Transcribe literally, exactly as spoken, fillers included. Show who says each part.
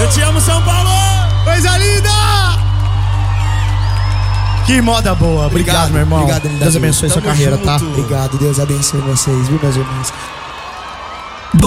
Speaker 1: Eu te amo, São Paulo!
Speaker 2: Coisa linda! Que moda boa. Obrigado,
Speaker 3: Obrigado,
Speaker 2: meu irmão.
Speaker 3: obrigado, L W.
Speaker 2: Deus abençoe sua
Speaker 1: Tamo
Speaker 2: carreira,
Speaker 1: junto.
Speaker 2: tá?
Speaker 3: Obrigado, Deus abençoe vocês, viu, meus irmãos?